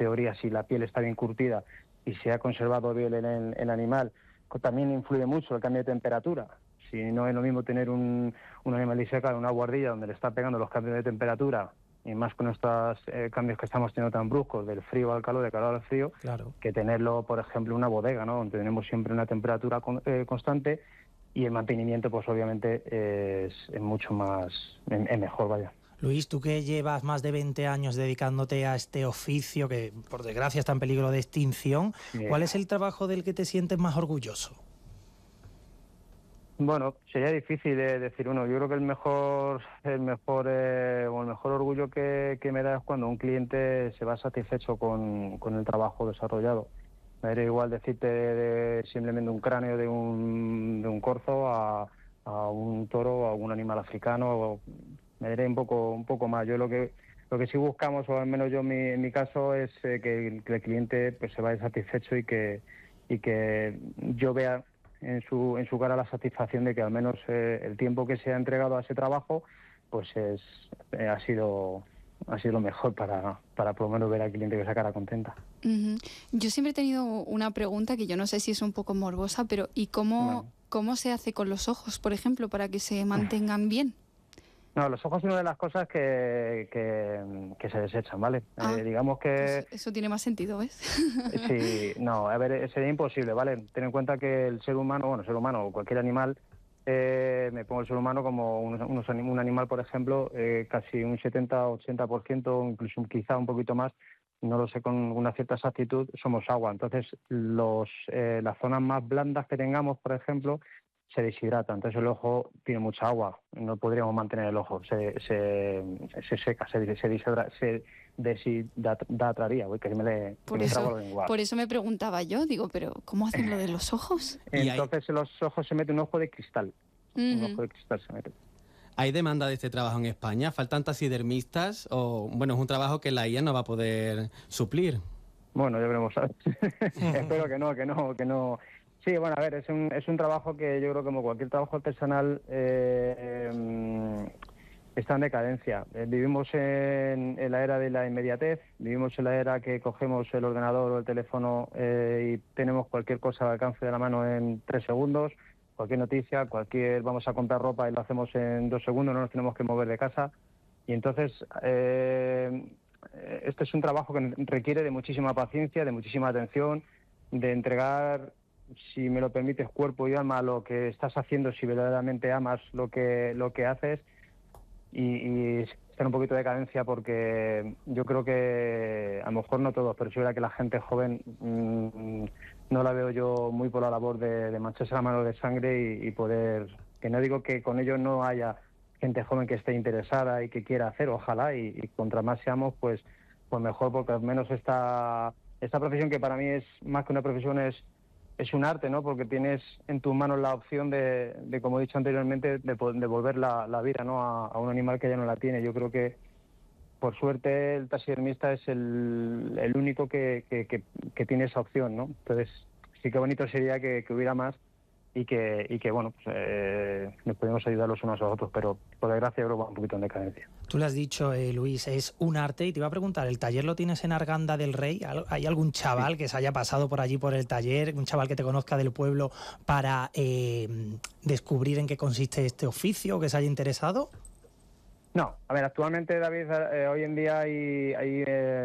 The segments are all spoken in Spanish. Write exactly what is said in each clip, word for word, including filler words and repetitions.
teoría, si la piel está bien curtida y se ha conservado bien el, el, el animal, también influye mucho el cambio de temperatura. Si no es lo mismo tener un, un animal diseca en una guardilla donde le está pegando los cambios de temperatura, y más con estos eh, cambios que estamos teniendo tan bruscos, del frío al calor, del calor al frío, claro, que tenerlo, por ejemplo, en una bodega, ¿no? Donde tenemos siempre una temperatura con, eh, constante, y el mantenimiento, pues obviamente, eh, es, es mucho más, es, es mejor, vaya. Luis, tú que llevas más de veinte años dedicándote a este oficio que, por desgracia, está en peligro de extinción, Sí. ¿cuál es el trabajo del que te sientes más orgulloso? Bueno, sería difícil eh, decir uno. Yo creo que el mejor, el mejor, eh, o el mejor orgullo que, que me da es cuando un cliente se va satisfecho con, con el trabajo desarrollado. Me daría igual decirte de, de simplemente un cráneo de un, de un corzo a, a un toro o a un animal africano. O, me daría un poco, un poco más. Yo lo que lo que sí buscamos, o al menos yo en mi, en mi caso, es eh, que, el, que el cliente pues se vaya satisfecho y que y que yo vea en su en su cara la satisfacción de que al menos eh, el tiempo que se ha entregado a ese trabajo pues es eh, ha sido ha sido lo mejor para, para por lo menos ver al cliente con esa cara contenta. Uh-huh. Yo siempre he tenido una pregunta que yo no sé si es un poco morbosa, pero ¿y cómo, Bueno. cómo se hace con los ojos, por ejemplo, para que se mantengan bien? No, los ojos es una de las cosas que, que, que se desechan, ¿vale? Ah, eh, digamos que... Pues eso tiene más sentido, ¿ves? Sí, no, a ver, sería imposible, ¿vale? Ten en cuenta que el ser humano, bueno, el ser humano o cualquier animal, eh, me pongo el ser humano como unos, unos, un animal, por ejemplo, eh, casi un setenta ochenta por ciento, incluso quizá un poquito más, no lo sé con una cierta exactitud, somos agua. Entonces, los eh, las zonas más blandas que tengamos, por ejemplo, se deshidrata, entonces el ojo tiene mucha agua, no podríamos mantener el ojo, se, se, se seca, se, se, deshidra, se deshidrataría, uy, que me le, por, me eso, por eso me preguntaba yo, digo, pero ¿cómo hacen lo de los ojos? Entonces en los ojos se mete un ojo de cristal, uh-huh. un ojo de cristal se mete. ¿Hay demanda de este trabajo en España? ¿Faltan taxidermistas? O bueno, es un trabajo que la I A no va a poder suplir. Bueno, ya veremos, ¿sabes? Espero que no, que no, que no. Sí, bueno, a ver, es un, es un trabajo que yo creo que como cualquier trabajo artesanal eh, eh, está en decadencia. Eh, vivimos en, en la era de la inmediatez, vivimos en la era que cogemos el ordenador o el teléfono eh, y tenemos cualquier cosa al alcance de la mano en tres segundos, cualquier noticia, cualquier, vamos a comprar ropa y lo hacemos en dos segundos, no nos tenemos que mover de casa. Y entonces, eh, este es un trabajo que requiere de muchísima paciencia, de muchísima atención, de entregar, si me lo permites, cuerpo y alma a lo que estás haciendo, si verdaderamente amas lo que lo que haces, y, y está en un poquito de cadencia porque yo creo que, a lo mejor no todos, pero sí verdad que la gente joven mmm, no la veo yo muy por la labor de, de mancharse la mano de sangre y, y poder, que no digo que con ello no haya gente joven que esté interesada y que quiera hacer, ojalá, y, y contra más seamos, pues pues mejor, porque al menos esta, esta profesión, que para mí es más que una profesión, es es un arte, ¿no? Porque tienes en tus manos la opción de, de como he dicho anteriormente, de devolver la, la vida, ¿no? A, a un animal que ya no la tiene. Yo creo que, por suerte, el taxidermista es el, el único que, que, que, que tiene esa opción, ¿no? Entonces, sí que bonito sería que, que hubiera más y que, y que bueno, pues, eh, nos podemos ayudar los unos a los otros, pero por desgracia creo que va un poquito en decadencia. Tú lo has dicho, eh, Luis, es un arte, y te iba a preguntar, ¿el taller lo tienes en Arganda del Rey? ¿Hay algún chaval sí. que se haya pasado por allí por el taller, un chaval que te conozca del pueblo para eh, descubrir en qué consiste este oficio, que se haya interesado? No, a ver, actualmente, David, eh, hoy en día hay, hay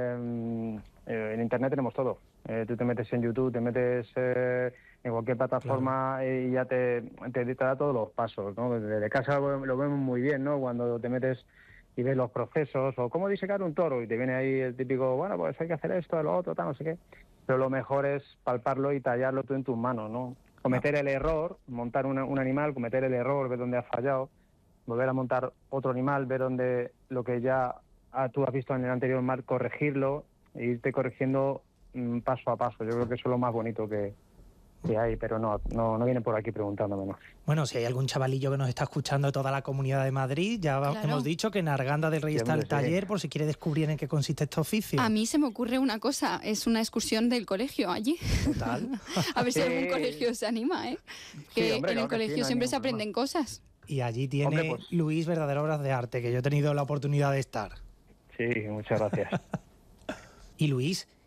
eh, eh, en Internet tenemos todo. Eh, tú te metes en YouTube, te metes eh, en cualquier plataforma, claro. y ya te, te, te da todos los pasos, ¿no? Desde casa lo, lo vemos muy bien, ¿no? Cuando te metes y ves los procesos, o cómo disecar un toro, y te viene ahí el típico, bueno, pues hay que hacer esto, lo otro, tal, no sé qué. Pero lo mejor es palparlo y tallarlo tú en tus manos, ¿no? Cometer el error, montar una, un animal, cometer el error, ver dónde has fallado, volver a montar otro animal, ver dónde lo que ya ah, tú has visto en el anterior mar, corregirlo e irte corrigiendo mm, paso a paso. Yo creo que eso es lo más bonito que, que hay, pero no, no, no viene por aquí preguntándome, ¿no? Bueno, si hay algún chavalillo que nos está escuchando de toda la Comunidad de Madrid, ya claro. hemos dicho que en Arganda del Rey sí, está el taller, sí. por si quiere descubrir en qué consiste este oficio. A mí se me ocurre una cosa, es una excursión del colegio allí. Total. A ver si sí. algún colegio se anima, ¿eh? Que sí, hombre, en el colegio sí, no siempre se aprenden problema. cosas. Y allí tiene, hombre, pues, Luis, verdaderas obras de arte, que yo he tenido la oportunidad de estar. Sí, muchas gracias. Y Luis,